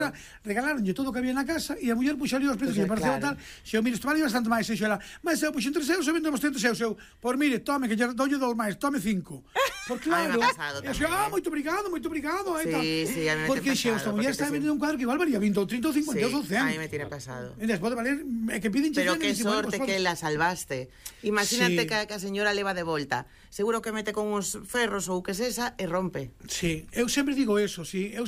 regalaronlle todo o que había na casa e a muller puxaría os precios que lle pareceu tal, se eu mire, isto vale bastante máis, e xela, mas eu puxo 3 euros e vendo 200 euros, eu, por mire, tome, que lle doulle dous máis, tome 5. Por claro, eu moito obrigado, sí, a mí me porque xe, esta muller está vendendo un cuadro que igual valía 20 ou 30 ou 50 ou 100. A mí me tiene pasado. Entonces, pode valer, que piden pero que sorte que la salvaste. Imagínate que a señora leva de volta, seguro que mete con uns ferros ou que sesa e rompe. Sí, eu sempre digo eso,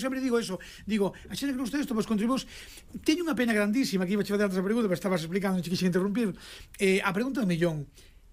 digo, a xente que non gusta isto, pois contribuos. Teño unha pena grandísima, que iba a facer antes a pregunta, pero estabas explicando, que xe interrumpir. A pregunta do millón.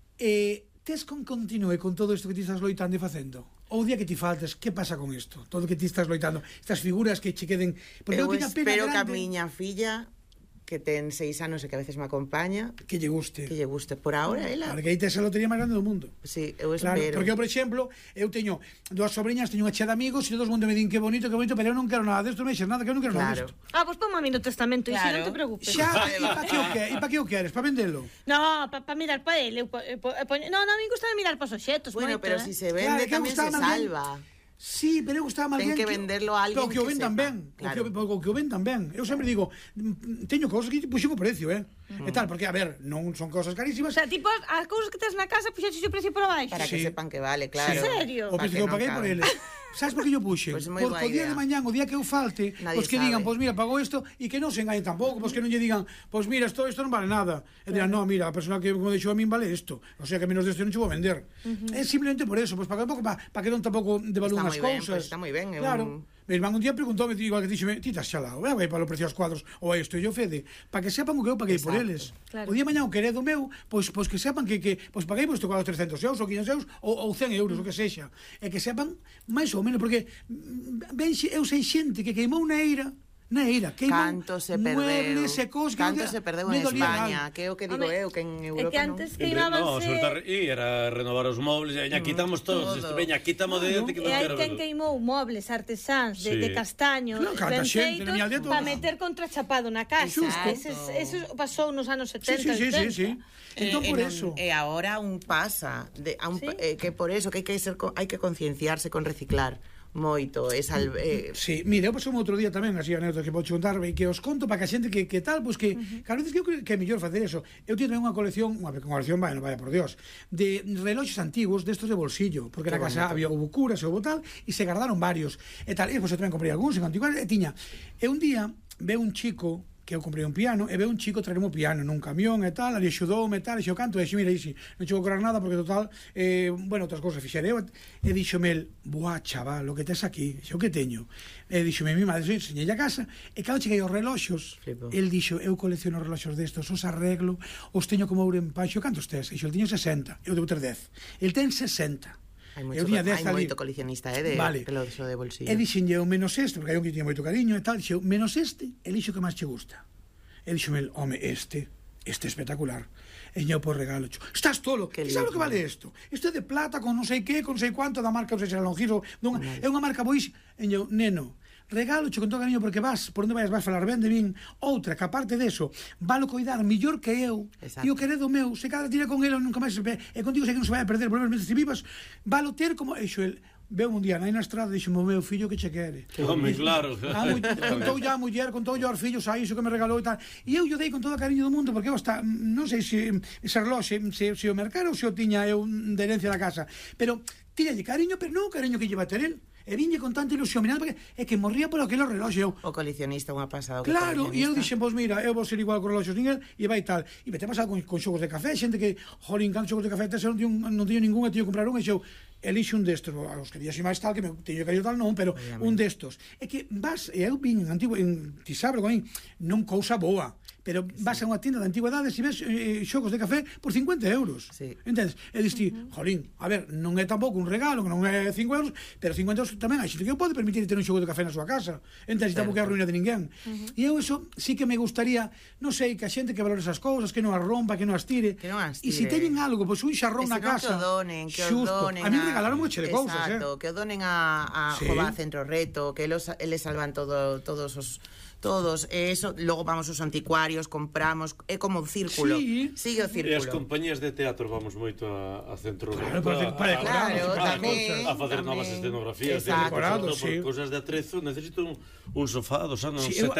Tes con continue con todo isto que ti estás loitando e facendo? Ou o día que ti faltes, que pasa con isto? Todo o que ti estás loitando, estas figuras que che queden... Eu espero que a miña filla, que ten 6 anos e que a veces me acompaña, que lle guste. Por ahora, ela. Porque aí tes a lotería máis grande do mundo. Sí, eu espero. Claro, porque eu, por exemplo, eu teño 2 sobrinhas, teño unha chea de amigos e todo o mundo me din que bonito, pero eu non quero nada desto, non me xes nada, que eu non quero nada desto. Pois ponme a mí no testamento, e non te preocupes. Xa, e pa que o queres? Pa vendelo? No, pa mirar pa ele. Non, a mí gusta mirar pa os obxetos. Bueno, pero si se vende tamén se salva. Sí, pero eu gustaba máis ten que venderlo a alguén que o vendan ben, o que o vendan ben. Eu sempre digo, teño cousas que puxen o precio, e tal, porque a ver, non son cousas carísimas. O sea, tipo, as cousas que tes na casa puxeches o precio por abaixo. Para que sepan que vale, claro. En serio? O precio que eu paguei por eles. Sabes por que eu puxe? Porque o día de mañán, o día que eu falte, pois que digan, pois mira, pagou isto, e que non se engañen tampouco, pois que non lle digan, pois mira, isto non vale nada. E dirán, no, mira, a persona que me deixou a min vale isto. O sea, que menos desto non che vou vender. É simplemente por eso, pois para que non tampouco devalúen as cousas. Está moi ben, claro. Mi irmán un día preguntoume, igual que dixeme, ti estás xalado, vai para o precio aos cuadros ou a isto, e eu fede, para que sepan o que eu paguei por eles. O día mañá o queredo meu, pois que sepan que pois paguei por isto cuadros 300 euros ou 500 euros ou 100 euros, o que sexa. E que sepan máis ou menos, porque eu sei xente que queimou na eira, canto se perdeu en España, que é o que digo eu, que en Europa non. É que antes queimábanse... era renovar os mobles, veña, quitamos todos, veña, quitamos de que non quero. E hai quen queimou mobles artesáns de castaño, ben feitos, para meter contrachapado na casa. Eso pasou nos anos 70, 80. Sí. Entón, por eso. E agora un pasa, que por eso, que hai que concienciarse con reciclar moito, sí, mira, eu pasou outro día tamén así anécdotas que vou contar e que os conto para que a xente que tal, pois que claro, que eu creo que é mellor facer eso. Eu teño unha colección, vaya por Dios, de reloxos antigos destos de bolsillo, porque na casa había curas ou tal, e se guardaron varios e tal, e pois eu tamén comprei algúns en antigüedade, e tiña, e un día veo un chico que eu comprei un piano, e veo un chico traerme un piano nun camión e tal, ali axudoume e tal, e xo canto, e xo, mira, non che vou cobrar nada, porque total, bueno, outras cousas fixerei, e dixome el, buah, chaval, o que tes aquí, xo que teño, e dixome, mi madre, enseñei a casa, e cando cheguei aos reloxos, el dixo, eu colecciono reloxos destos, os arreglo, os teño como ouro en paixo, cantos tes? E xo, el tiño 60, eu debo ter 10, el ten 60, hai moito coleccionista de reloxo de bolsillo. E dixenlle eu menos este, porque hai un que tiña moito cariño e tal, dixo, menos este, elixo que máis che gusta. E dixome, home, este espectacular. E eu por regalo, estás tolo, que sabes o que vale isto? Isto é de plata con non sei que, con non sei quanto da marca, non sei se era Longiso, é unha marca bois. E eu, neno, regalo con todo cariño, porque por onde vas falar ben de min. Outra, que aparte deso, valo coidar mellor que eu. E o queredo meu, se cada tira con ele nunca máis e contigo sei que non se vai a perder por menos se vivas, valo ter como eixo el. Veu un día na estrada e dixo, meu fillo que che quere. Home, claro. Contou a muller, contou aos fillos a iso que me regalou e tal. E eu dei con todo o cariño do mundo, porque eu hasta, non sei se reloxe, se o mercara ou se o tiña eu de herencia da casa. Pero tíralle cariño, pero non o cariño que lleva a ter el. E viñe con tanta ilusión, mirando, porque é que morría por aquele reloxo. O coleccionista unha pasada. Claro, e eu dixen, pois mira, eu vou ser igual con reloxos nin el, e vai tal. E me te pasado con xogos de café, xente que, jolín, canto xogos de café, non teño ningún, e teño que comprar un, e xo, elixe un destos, os que días e máis tal, que me teño que ir tal, non, pero un destos. É que vas, e eu vin en antigo, en Tisabro, non cousa boa, pero vas a unha tienda de antigüedades e ves xogos de café por 50 euros. Entendes? E diste, jolín, a ver, non é tampouco un regalo, non é 5 euros, pero 50 euros tamén hai xente que pode permitir ter un xogo de café na súa casa. Entendes? Tampouco é a ruína de ninguén. E eu eso sí que me gustaría, non sei, que a xente que valore esas cousas, que non as rompa, que non as tire. E se teñen algo, pois un xarrón na casa. Que o donen. A mí me regalaron moito de cousas, exacto, que o donen a Jová Centro Reto, que eles salvan todos, eso, logo vamos aos anticuarios, os compramos, é como un círculo. Sigue o círculo. E as compañías de teatro vamos moito a centro Claro, tamén. A facer novas escenografías, por cousas de atrezo, necesito un sofá dos anos 70.